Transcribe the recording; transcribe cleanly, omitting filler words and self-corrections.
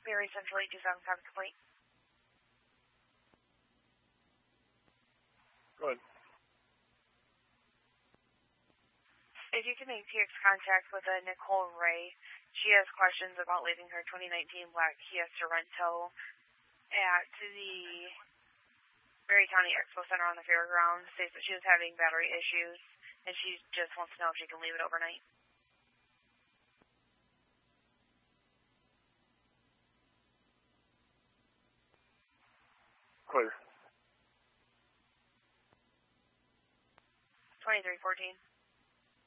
Berry Central 8275 complete. Go ahead. If you can make TX contact with Nicole Ray, she has questions about leaving her 2019 black Kia Sorento at the Berry County Expo Center on the fairgrounds. States that she was having battery issues, and she just wants to know if she can leave it overnight. Clear. 2314.